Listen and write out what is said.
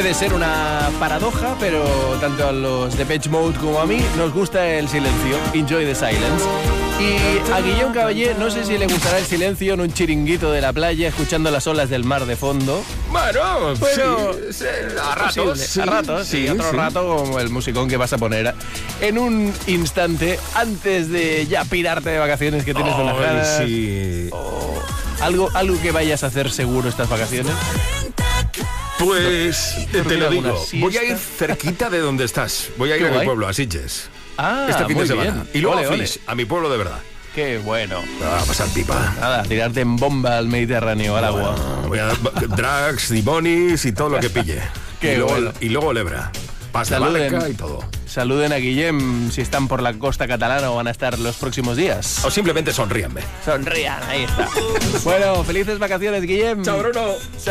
Puede ser una paradoja, pero tanto a los Depeche Mode como a mí nos gusta el silencio. Enjoy the silence. Y a Guillem Caballé no sé si le gustará el silencio en un chiringuito de la playa escuchando las olas del mar de fondo. Bueno, sí, a ratos. Sí, a ratos, sí, otro rato como el musicón que vas a poner en un instante antes de ya pirarte de vacaciones que tienes unas ganas. Sí. Algo que vayas a hacer seguro estas vacaciones. Pues te lo digo, voy a ir siesta? cerquita de donde estás. Voy a ir a mi pueblo, a Sitges. Este fin de semana. Bien. Y luego ole, a Flix, a mi pueblo de verdad. Qué bueno. A pasar pipa. Nada, tirarte en bomba al Mediterráneo, al agua. Voy a drags y bonis y todo lo que pille. Qué bueno. Y luego lebra. Pasta blanca y todo. Saluden a Guillem si están por la costa catalana o van a estar los próximos días. O simplemente sonríanme. Sonrían, ahí está. Bueno, felices vacaciones, Guillem. Chao, Bruno.